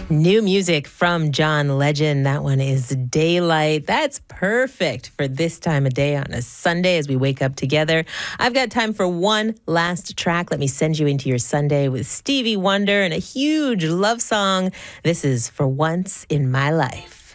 New music from John Legend. That one is Daylight. That's perfect for this time of day on a Sunday as we wake up together. I've got time for one last track. Let me send you into your Sunday with Stevie Wonder and a huge love song. This is For Once in My Life.